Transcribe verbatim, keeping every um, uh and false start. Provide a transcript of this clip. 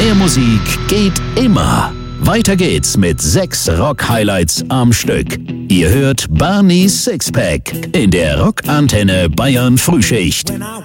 Mehr Musik geht immer. Weiter geht's mit sechs Rock-Highlights am Stück. Ihr hört Barneys Sixpack in der Rockantenne Bayern Frühschicht.